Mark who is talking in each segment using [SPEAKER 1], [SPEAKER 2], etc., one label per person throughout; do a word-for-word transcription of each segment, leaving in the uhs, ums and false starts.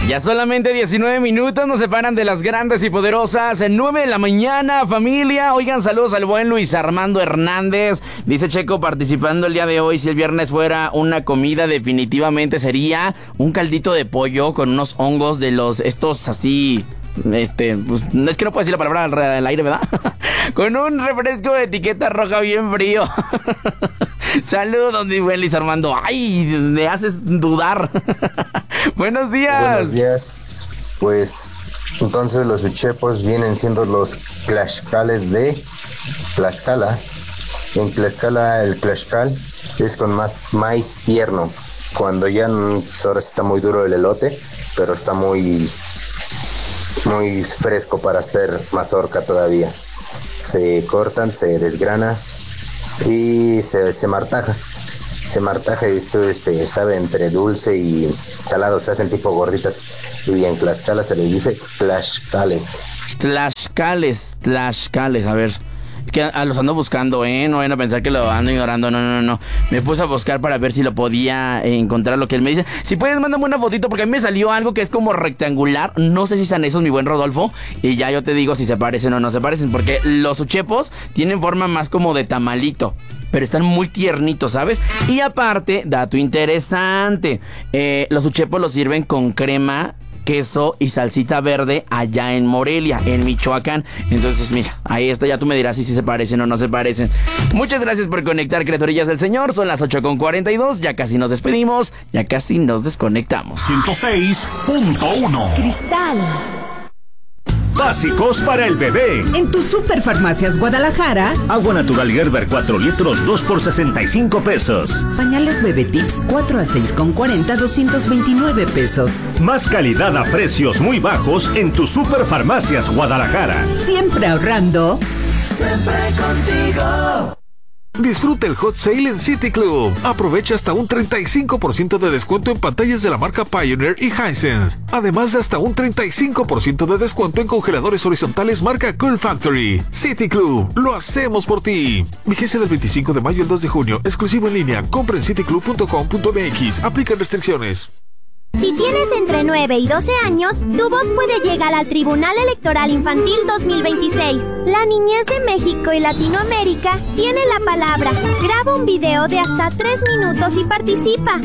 [SPEAKER 1] Ya solamente diecinueve minutos nos separan de las grandes y poderosas. En nueve de la mañana, familia. Oigan, saludos al buen Luis Armando Hernández. Dice Checo, participando el día de hoy, si el viernes fuera una comida, definitivamente sería un caldito de pollo con unos hongos de los, estos así... Este, pues, no es que no puedo decir la palabra al, al aire, ¿verdad? Con un refresco de etiqueta roja bien frío. Saludos, mi buen Luis Armando. Ay, me haces dudar. Buenos días.
[SPEAKER 2] Buenos días. Pues, entonces los uchepos vienen siendo los tlaxcales de Tlaxcala. En Tlaxcala el tlaxcal es con más maíz tierno. Cuando ya pues ahora está muy duro el elote, pero está muy... muy fresco para hacer mazorca todavía. Se cortan, se desgrana y se, se martaja. Se martaja y esto este, sabe entre dulce y salado, se hacen tipo gorditas. Y en Tlaxcala se les dice tlaxcales.
[SPEAKER 1] Tlaxcales, tlaxcales, a ver. Que a los ando buscando, ¿eh? No vayan a pensar que lo ando ignorando. No, no, no. Me puse a buscar para ver si lo podía eh, encontrar lo que él me dice. Si puedes, mándame una fotito porque a mí me salió algo que es como rectangular. No sé si son esos, mi buen Rodolfo. Y ya yo te digo si se parecen o no se parecen. Porque los uchepos tienen forma más como de tamalito, pero están muy tiernitos, ¿sabes? Y aparte, dato interesante, eh, los uchepos los sirven con crema, queso y salsita verde allá en Morelia, en Michoacán. Entonces, mira, ahí está, ya tú me dirás si, si se parecen o no se parecen. Muchas gracias por conectar, criaturillas del Señor. Son las ocho con cuarenta y dos, ya casi nos despedimos, ya casi nos desconectamos.
[SPEAKER 3] ciento seis punto uno
[SPEAKER 4] Cristal.
[SPEAKER 3] Básicos para el bebé.
[SPEAKER 4] En tu Superfarmacias Guadalajara.
[SPEAKER 3] Agua natural Gerber cuatro litros, dos por sesenta y cinco pesos.
[SPEAKER 4] Pañales Bebé Tips cuatro a seis con cuarenta, doscientos veintinueve pesos.
[SPEAKER 3] Más calidad a precios muy bajos en tu Superfarmacias Guadalajara.
[SPEAKER 4] Siempre ahorrando.
[SPEAKER 5] Siempre contigo.
[SPEAKER 6] Disfruta el Hot Sale en City Club. Aprovecha hasta un treinta y cinco por ciento de descuento en pantallas de la marca Pioneer y Hisense. Además de hasta un treinta y cinco por ciento de descuento en congeladores horizontales marca Cool Factory. City Club, lo hacemos por ti. Vigencia del veinticinco de mayo al dos de junio. Exclusivo en línea. Compra en city club punto com punto m x. Aplican restricciones.
[SPEAKER 7] Si tienes entre nueve y doce años, tu voz puede llegar al Tribunal Electoral Infantil dos mil veintiséis. La niñez de México y Latinoamérica tiene la palabra. Graba un video de hasta tres minutos y participa.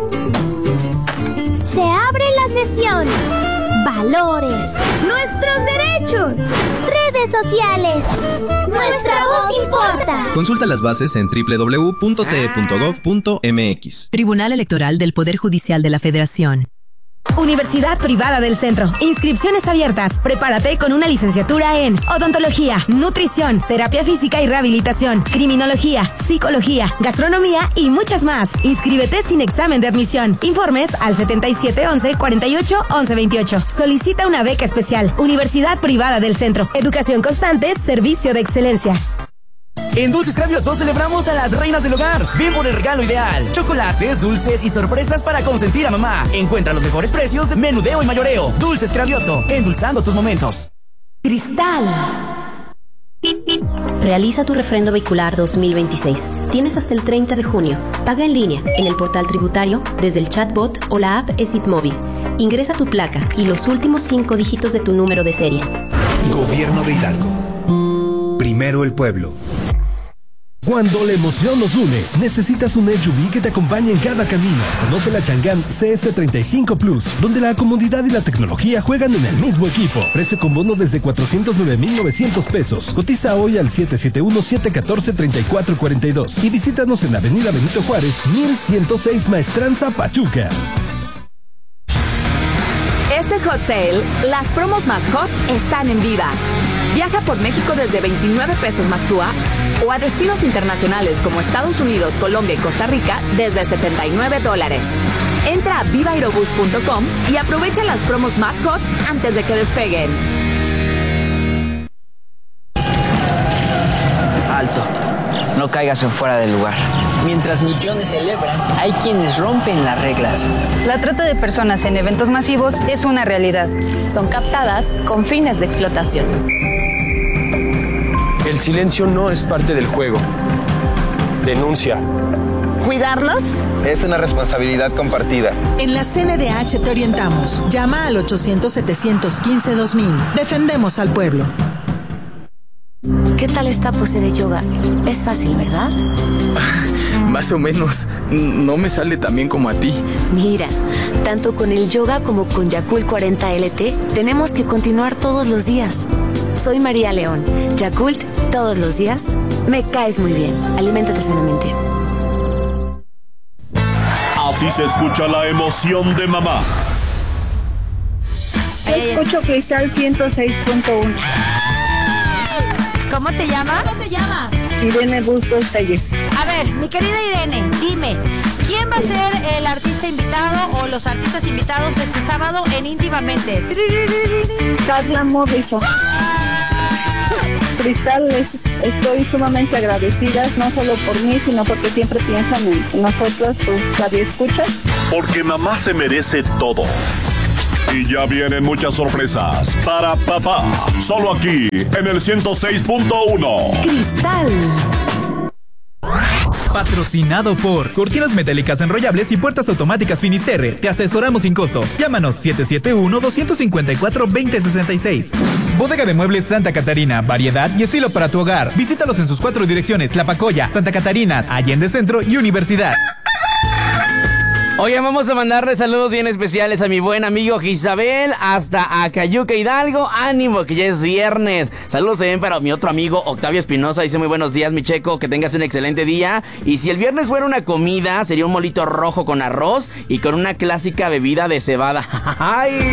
[SPEAKER 7] Se abre la sesión. Valores. Nuestros derechos. Redes sociales. Nuestra voz importa.
[SPEAKER 8] Consulta las bases en doble u doble u doble u punto t e punto gov punto m x.
[SPEAKER 9] Tribunal Electoral del Poder Judicial de la Federación.
[SPEAKER 10] Universidad Privada del Centro. Inscripciones abiertas. Prepárate con una licenciatura en odontología, nutrición, terapia física y rehabilitación, criminología, psicología, gastronomía y muchas más. Inscríbete sin examen de admisión. Informes al setenta y siete once, cuarenta y ocho, once veintiocho. Solicita una beca especial. Universidad Privada del Centro. Educación constante, servicio de excelencia.
[SPEAKER 11] En Dulces Cravioto celebramos a las reinas del hogar. Ven por el regalo ideal. Chocolates, dulces y sorpresas para consentir a mamá. Encuentra los mejores precios de menudeo y mayoreo. Dulces Cravioto, endulzando tus momentos.
[SPEAKER 12] Cristal. Realiza tu refrendo vehicular dos mil veintiséis. Tienes hasta el treinta de junio. Paga en línea, en el portal tributario, desde el chatbot o la app ESIT Móvil. Ingresa tu placa y los últimos cinco dígitos de tu número de serie.
[SPEAKER 13] Gobierno de Hidalgo. Primero el pueblo.
[SPEAKER 14] Cuando la emoción nos une, necesitas un S U V que te acompañe en cada camino. Conoce la Chang'an C S treinta y cinco Plus, donde la comodidad y la tecnología juegan en el mismo equipo. Precio con bono desde cuatrocientos nueve mil novecientos pesos. Cotiza hoy al siete siete uno, siete uno cuatro, tres cuatro cuatro dos y visítanos en Avenida Benito Juárez, mil ciento seis Maestranza, Pachuca.
[SPEAKER 15] Este Hot Sale, las promos más hot están en Viva. Viaja por México desde veintinueve pesos más T U A o a destinos internacionales como Estados Unidos, Colombia y Costa Rica desde setenta y nueve dólares. Entra a viva aerobús punto com y aprovecha las promos más hot antes de que despeguen.
[SPEAKER 16] Alto, no caigas en fuera del lugar. Mientras millones celebran, hay quienes rompen las reglas.
[SPEAKER 17] La trata de personas en eventos masivos es una realidad.
[SPEAKER 15] Son captadas con fines de explotación.
[SPEAKER 18] El silencio no es parte del juego. Denuncia. ¿Cuidarlos?
[SPEAKER 19] Es una responsabilidad compartida.
[SPEAKER 20] En la C N D H te orientamos. Llama al ochocientos, setecientos quince, dos mil. Defendemos al pueblo.
[SPEAKER 21] ¿Qué tal esta pose de yoga? Es fácil, ¿verdad?
[SPEAKER 22] Más o menos. No me sale tan bien como a ti.
[SPEAKER 21] Mira, tanto con el yoga como con Yakult cuarenta L T, tenemos que continuar todos los días. Soy María León. Yakult, todos los días. Me caes muy bien. Aliméntate sanamente.
[SPEAKER 3] Así se escucha la emoción de mamá.
[SPEAKER 23] Escucho Cristal ciento seis punto uno.
[SPEAKER 24] ¿Cómo te llamas? ¿Cómo te llamas?
[SPEAKER 23] Irene Bustos Telles.
[SPEAKER 24] A ver, mi querida Irene, dime, ¿quién va a ser el artista invitado o los artistas invitados este sábado en Íntimamente?
[SPEAKER 23] Carla Morrison. Cristal, les estoy sumamente agradecida, no solo por mí, sino porque siempre piensan en, en nosotros, pues, radioescuchas.
[SPEAKER 3] Porque mamá se merece todo. Y ya vienen muchas sorpresas para papá. Solo aquí, en el ciento seis punto uno.
[SPEAKER 10] Cristal.
[SPEAKER 11] Patrocinado por Cortinas Metálicas Enrollables y Puertas Automáticas Finisterre. Te asesoramos sin costo. Llámanos siete siete uno, dos cinco cuatro, dos cero seis seis. Bodega de Muebles Santa Catarina. Variedad y estilo para tu hogar. Visítalos en sus cuatro direcciones: Tlapacoya, Santa Catarina, Allende Centro y Universidad.
[SPEAKER 1] Oye, vamos a mandarle saludos bien especiales a mi buen amigo Isabel hasta Acayuca, Hidalgo. Ánimo, que ya es viernes. Saludos también para mi otro amigo Octavio Espinosa. Dice muy buenos días, mi Checo, que tengas un excelente día. Y si el viernes fuera una comida, sería un molito rojo con arroz y con una clásica bebida de cebada. ¡Ay!